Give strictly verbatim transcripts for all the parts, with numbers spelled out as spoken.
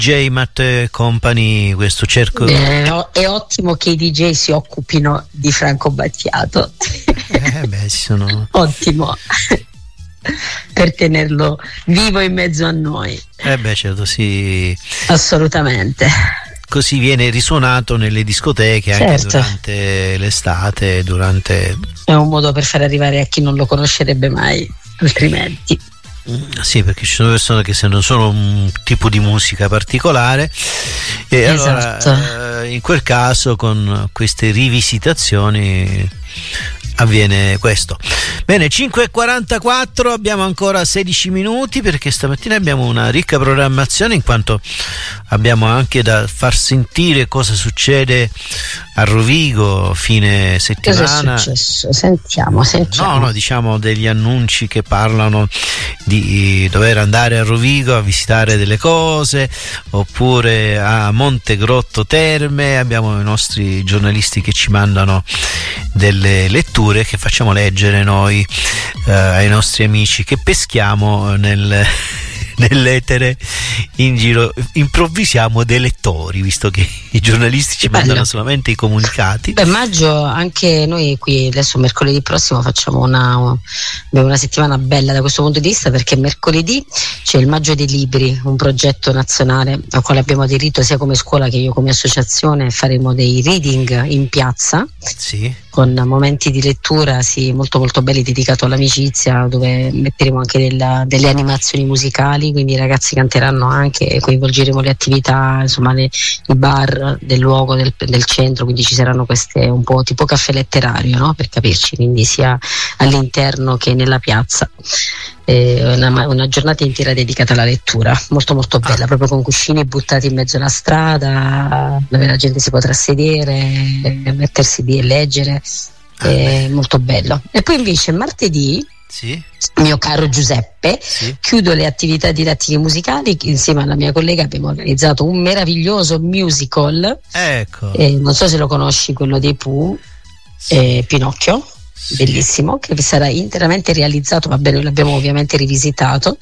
J Matt Company, questo cerco. Eh, no, è ottimo che i D J si occupino di Franco Battiato. Eh beh, sono ottimo. Per tenerlo vivo in mezzo a noi. Eh beh, certo, sì. Assolutamente. Così viene risuonato nelle discoteche anche certo. durante l'estate, durante... È un modo per far arrivare a chi non lo conoscerebbe mai, altrimenti. Sì, perché ci sono persone che se non sono un tipo di musica particolare e esatto. allora in quel caso con queste rivisitazioni avviene questo. Bene, cinque e quarantaquattro, abbiamo ancora sedici minuti perché stamattina abbiamo una ricca programmazione, in quanto abbiamo anche da far sentire cosa succede a Rovigo fine settimana. Cosa è successo? Sentiamo, sentiamo. No, no, diciamo degli annunci che parlano di dover andare a Rovigo a visitare delle cose, oppure a Montegrotto Terme. Abbiamo i nostri giornalisti che ci mandano delle letture che facciamo leggere noi eh, ai nostri amici che peschiamo nel nell'etere in giro, improvvisiamo dei lettori, visto che i giornalisti ci Bello. mandano solamente i comunicati. Beh, maggio anche noi qui adesso mercoledì prossimo facciamo una, una settimana bella da questo punto di vista, perché mercoledì c'è il Maggio dei Libri, un progetto nazionale al quale abbiamo aderito sia come scuola che io come associazione. Faremo dei reading in piazza, sì, con momenti di lettura sì, molto molto belli, dedicato all'amicizia, dove metteremo anche della, delle animazioni musicali, quindi i ragazzi canteranno anche, coinvolgeremo le attività, insomma le, i bar del luogo, del, del centro, quindi ci saranno queste un po' tipo caffè letterario, no? Per capirci, quindi sia all'interno che nella piazza. Eh, una, una giornata intera dedicata alla lettura, molto molto bella, ah. proprio con cuscini buttati in mezzo alla strada, dove la gente si potrà sedere, mettersi lì e leggere, ah, eh, molto bello. E poi invece martedì, sì, mio caro Giuseppe, sì, chiudo le attività didattiche musicali. Insieme alla mia collega abbiamo organizzato un meraviglioso musical, ecco, eh, non so se lo conosci, quello dei Pooh, sì. eh, Pinocchio, sì, bellissimo, che sarà interamente realizzato, va bene, l'abbiamo ovviamente rivisitato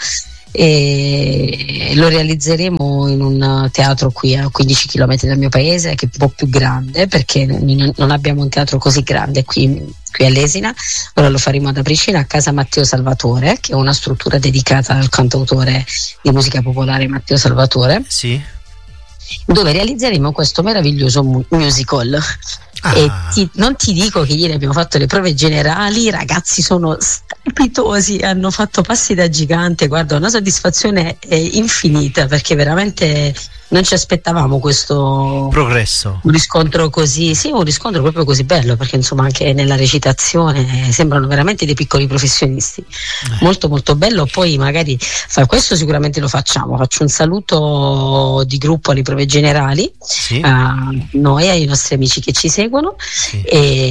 e lo realizzeremo in un teatro qui a quindici chilometri dal mio paese, che è un po' più grande, perché non abbiamo un teatro così grande qui, qui a Lesina. Ora lo faremo ad Apricina, a Casa Matteo Salvatore, che è una struttura dedicata al cantautore di musica popolare Matteo Salvatore, sì, dove realizzeremo questo meraviglioso mu- musical. Ah. E ti, non ti dico che ieri abbiamo fatto le prove generali, i ragazzi sono strepitosi, hanno fatto passi da gigante, guarda, una soddisfazione eh, infinita, perché veramente non ci aspettavamo questo progresso, un riscontro così, sì, un riscontro proprio così bello, perché insomma anche nella recitazione eh, sembrano veramente dei piccoli professionisti, eh. molto molto bello. Poi magari fa, questo sicuramente lo facciamo, faccio un saluto di gruppo alle prove generali, sì, a noi e ai nostri amici che ci seguono, sì,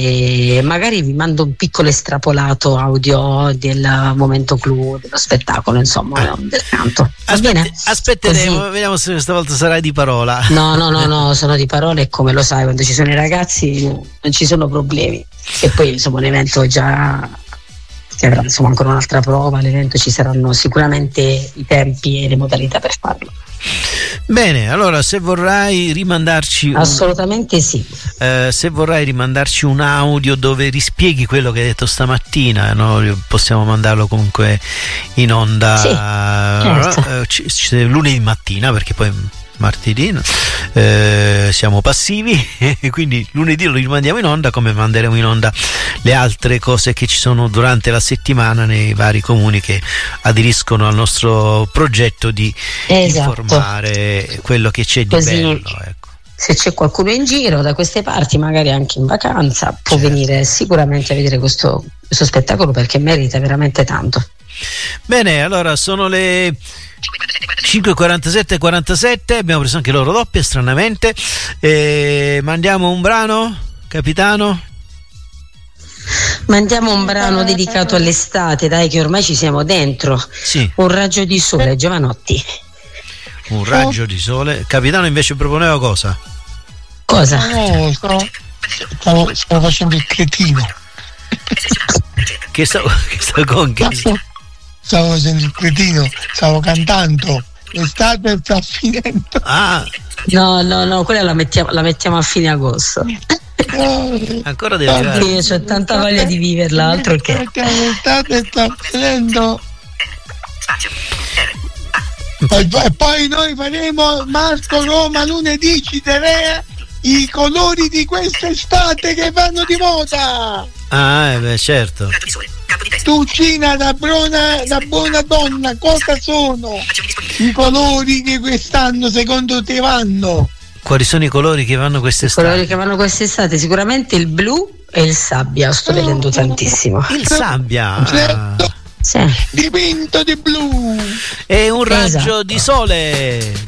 e magari vi mando un piccolo estrapolato audio del momento clou dello spettacolo, insomma, eh. del canto. Va Aspetti, bene? aspetteremo, così. Vediamo se questa volta sarà di parola. No, no, no, no, sono di parole, e come lo sai, quando ci sono i ragazzi non ci sono problemi. E poi insomma un evento già che avrà insomma ancora un'altra prova, l'evento ci saranno sicuramente i tempi e le modalità per farlo. Bene, allora se vorrai rimandarci assolutamente un, sì eh, se vorrai rimandarci un audio dove rispieghi quello che hai detto stamattina, no? Possiamo mandarlo comunque in onda, sì, certo. eh, c- c- lunedì mattina, perché poi martedì eh, siamo passivi e quindi lunedì lo rimandiamo in onda, come manderemo in onda le altre cose che ci sono durante la settimana nei vari comuni che aderiscono al nostro progetto di esatto. informare quello che c'è di così, bello, ecco. Se c'è qualcuno in giro da queste parti, magari anche in vacanza, può certo. venire sicuramente a vedere questo, questo spettacolo, perché merita veramente tanto. Bene, allora sono le cinque e quarantasette e quarantasette, abbiamo preso anche l'orodoppia stranamente, e mandiamo un brano, capitano? Mandiamo un brano dedicato all'estate, dai, che ormai ci siamo dentro. Sì. Un raggio di sole, Giovanotti. Un raggio di sole. Capitano invece proponeva cosa? Cosa? No, stavo, stavo, stavo facendo il cretino. Che stavo, che stavo con che? Stavo facendo il cretino, stavo cantando. l'estate sta finendo. Ah, no, no, no, quella la mettiamo, la mettiamo a fine agosto. Ancora deve arrivare. Io c'ho tanta voglia di viverla, altro che. L'estate sta finendo. E poi noi faremo Marco Roma lunedì, ci darà i colori di quest'estate che vanno di moda. Ah, eh beh, certo. Tu Cina, da buona, da buona donna, cosa sono i colori che quest'anno secondo te vanno? Quali sono i colori che vanno quest'estate? I colori che vanno quest'estate sicuramente il blu e il sabbia, sto vedendo tantissimo. Il sabbia. Certo. Sì. Dipinto di blu e un raggio esatto. di sole.